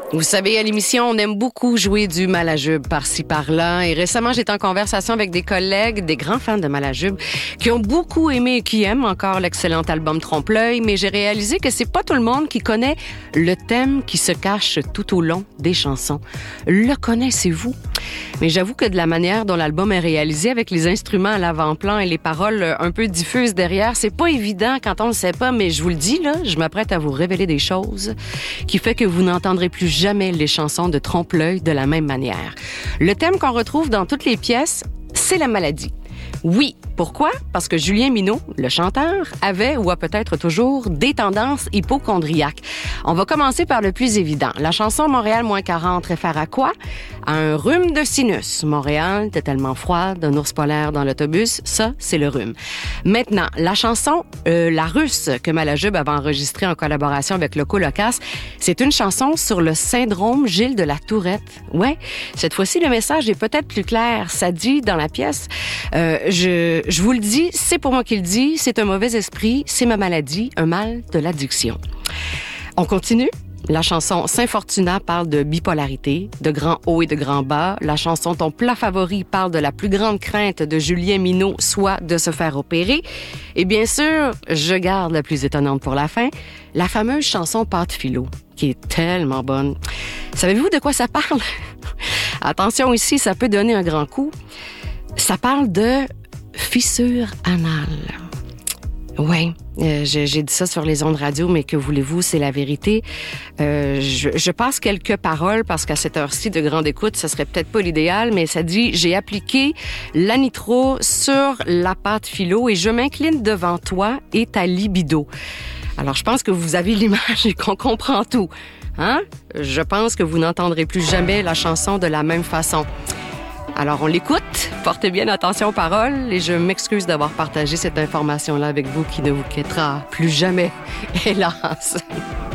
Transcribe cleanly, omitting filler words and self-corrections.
Vous savez, à l'émission, on aime beaucoup jouer du Malajube par-ci, par-là. Et récemment, j'étais en conversation avec des collègues, des grands fans de Malajube, qui ont beaucoup aimé et qui aiment encore l'excellent album Trompe-l'œil. Mais j'ai réalisé que c'est pas tout le monde qui connaît le thème qui se cache tout au long des chansons. Le connaissez-vous? Mais j'avoue que de la manière dont l'album est réalisé, avec les instruments à l'avant-plan et les paroles un peu diffuses derrière, c'est pas évident quand on le sait pas. Mais je vous le dis, là, je m'apprête à vous révéler des choses qui fait que vous n'entendrez plus jamais les chansons de Trompe-l'œil de la même manière. Le thème qu'on retrouve dans toutes les pièces, c'est la maladie. Oui, pourquoi? Parce que Julien Minot, le chanteur, avait ou a peut-être toujours des tendances hypocondriaques. On va commencer par le plus évident. La chanson Montréal -40 réfère à quoi? À un rhume de sinus. Montréal, t'es tellement froide, un ours polaire dans l'autobus, ça, c'est le rhume. Maintenant, la chanson La Russe que Malajube avait enregistrée en collaboration avec Loco Locas, c'est une chanson sur le syndrome Gilles de la Tourette. Ouais, cette fois-ci, le message est peut-être plus clair. Ça dit dans la pièce... Je vous le dis, c'est pour moi qu'il le dit, c'est un mauvais esprit, c'est ma maladie, un mal de l'addiction. On continue. La chanson Saint-Fortunat parle de bipolarité, de grands hauts et de grands bas. La chanson Ton plat favori parle de la plus grande crainte de Julien Minot, soit de se faire opérer. Et bien sûr, je garde la plus étonnante pour la fin, la fameuse chanson Pâte Philo, qui est tellement bonne. Savez-vous de quoi ça parle? Attention ici, ça peut donner un grand coup. Ça parle de fissure anale. Oui, j'ai dit ça sur les ondes radio, mais que voulez-vous, c'est la vérité. Je passe quelques paroles parce qu'à cette heure-ci de grande écoute, ça serait peut-être pas l'idéal, mais ça dit « J'ai appliqué la nitro sur la pâte philo et je m'incline devant toi et ta libido. » Alors, je pense que vous avez l'image et qu'on comprend tout. Hein? Je pense que vous n'entendrez plus jamais la chanson de la même façon. Alors, on l'écoute. Portez bien attention aux paroles et je m'excuse d'avoir partagé cette information-là avec vous qui ne vous quittera plus jamais, hélas.